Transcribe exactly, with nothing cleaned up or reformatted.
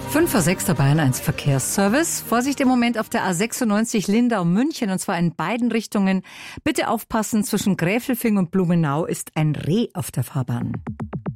fünf vor sechs der Bayern eins Verkehrsservice. Vorsicht im Moment auf der A sechsundneunzig Lindau-München und zwar in beiden Richtungen. Bitte aufpassen, zwischen Gräfelfing und Blumenau ist ein Reh auf der Fahrbahn.